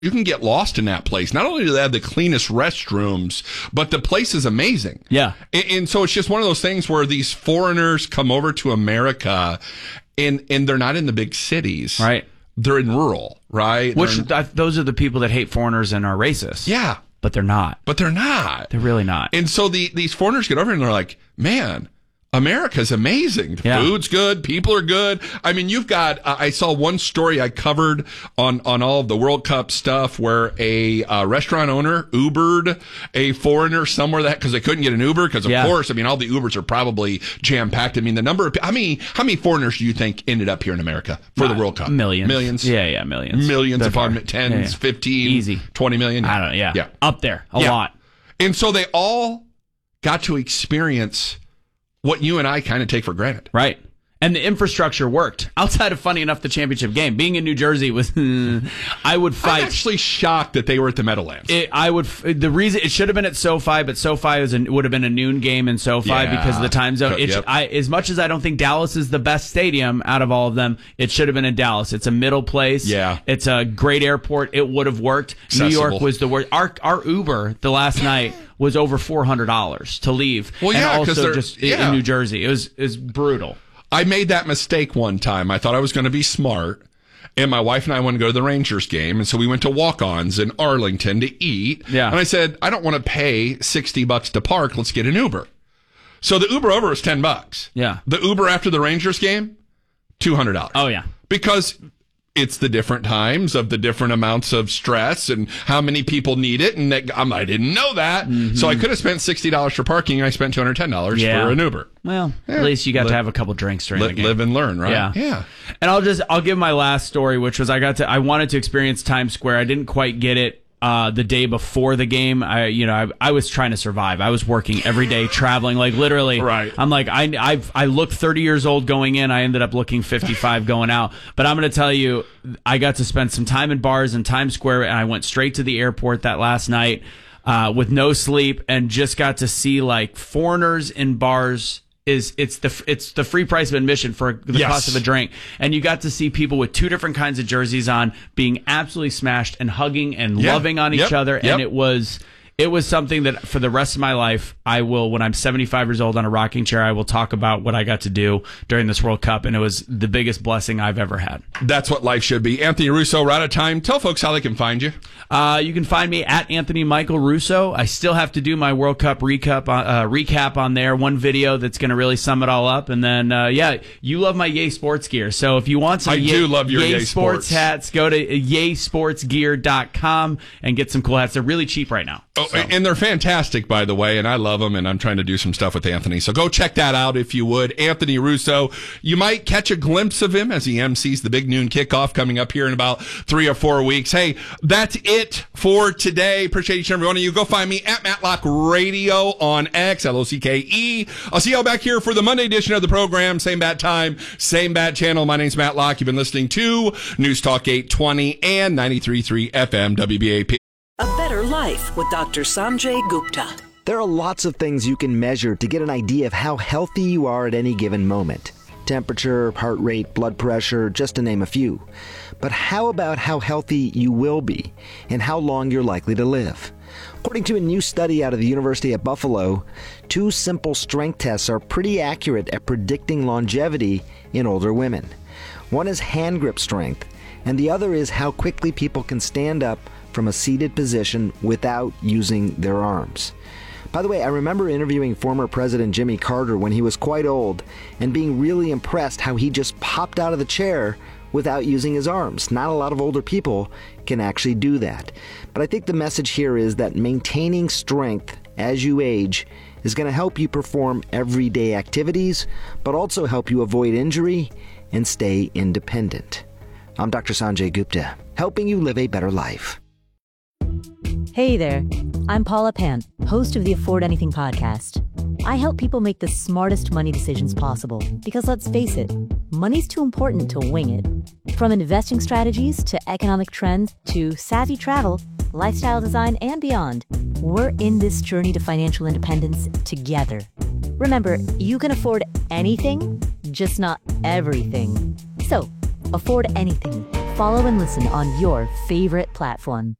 You can get lost in that place. Not only do they have the cleanest restrooms, but the place is amazing. Yeah. And so it's just one of those things where these foreigners come over to America and they're not in the big cities. Right. They're in rural, right? Those are the people that hate foreigners and are racist. Yeah. But they're not. They're really not. And so these foreigners get over and they're like, man, America's amazing. The food's good. People are good. I mean, you've got, I saw one story I covered on all of the World Cup stuff where a restaurant owner Ubered a foreigner somewhere because they couldn't get an Uber. Because, of course, I mean, all the Ubers are probably jam-packed. I mean, the number of, how many foreigners do you think ended up here in America for the World Cup? Millions. Yeah, millions. Millions upon 10s, 15, easy. 20 million. I don't know, yeah. Up there, a lot. And so they all got to experience what you and I kind of take for granted. Right. And the infrastructure worked. Outside of, funny enough, the championship game. Being in New Jersey was, I would fight. I'm actually shocked that they were at the Meadowlands. The reason, it should have been at SoFi, but SoFi would have been a noon game in SoFi because of the time zone. As much as I don't think Dallas is the best stadium out of all of them, it should have been in Dallas. It's a middle place. Yeah. It's a great airport. It would have worked. Accessible. New York was the worst. Our Uber the last night was over $400 to leave. Well, yeah, and also just in New Jersey. It was brutal. I made that mistake one time. I thought I was going to be smart, and my wife and I wanted to go to the Rangers game, and so we went to Walk-Ons in Arlington to eat. Yeah. And I said, I don't want to pay $60 to park. Let's get an Uber. So the Uber over was $10. Yeah. The Uber after the Rangers game, $200. Oh, yeah. Because it's the different times of the different amounts of stress and how many people need it. And I didn't know that. Mm-hmm. So I could have spent $60 for parking. And I spent $210 for an Uber. Well, at least you got to have a couple drinks during the game. Live and learn, right? Yeah. And I'll give my last story, which was I wanted to experience Times Square. I didn't quite get it. The day before the game, I was trying to survive. I was working every day, traveling, like literally. Right. I'm like, I looked 30 years old going in. I ended up looking 55 going out. But I'm going to tell you, I got to spend some time in bars in Times Square, and I went straight to the airport that last night with no sleep, and just got to see like foreigners in bars. It's the free price of admission for the cost of a drink, and you got to see people with two different kinds of jerseys on being absolutely smashed and hugging and loving on each other, and it was something that for the rest of my life I will, when I'm 75 years old on a rocking chair, I will talk about what I got to do during this World Cup, and it was the biggest blessing I've ever had. That's what life should be. Anthony Russo, we're out of time. Tell folks how they can find you. You can find me at Anthony Michael Russo. I still have to do my World Cup recap on there. One video that's going to really sum it all up. And then, you love my Yay Sports gear. So if you want some do love your Yay Sports hats, go to yaysportsgear.com and get some cool hats. They're really cheap right now. Oh, and they're fantastic, by the way, and I love them, and I'm trying to do some stuff with Anthony. So go check that out if you would. Anthony Russo. You might catch a glimpse of him as he MCs the Big Noon Kickoff coming up here in about 3 or 4 weeks. Hey, that's it for today. Appreciate each and every one of you. Go find me at Matlock Radio on X, LOCKE. I'll see y'all back here for the Monday edition of the program. Same bat time, same bat channel. My name's Matt Locke. You've been listening to News Talk 820 and 93.3 FM WBAP. A better life with Dr. Sanjay Gupta. There are lots of things you can measure to get an idea of how healthy you are at any given moment. Temperature, heart rate, blood pressure, just to name a few. But how about how healthy you will be and how long you're likely to live? According to a new study out of the University of Buffalo, 2 simple strength tests are pretty accurate at predicting longevity in older women. One is hand grip strength, and the other is how quickly people can stand up from a seated position without using their arms. By the way, I remember interviewing former President Jimmy Carter when he was quite old and being really impressed how he just popped out of the chair without using his arms. Not a lot of older people can actually do that. But I think the message here is that maintaining strength as you age is going to help you perform everyday activities, but also help you avoid injury and stay independent. I'm Dr. Sanjay Gupta, helping you live a better life. Hey there, I'm Paula Pant, host of the Afford Anything podcast. I help people make the smartest money decisions possible because let's face it, money's too important to wing it. From investing strategies to economic trends to savvy travel, lifestyle design, and beyond, we're in this journey to financial independence together. Remember, you can afford anything, just not everything. So, afford anything Follow and listen on your favorite platform.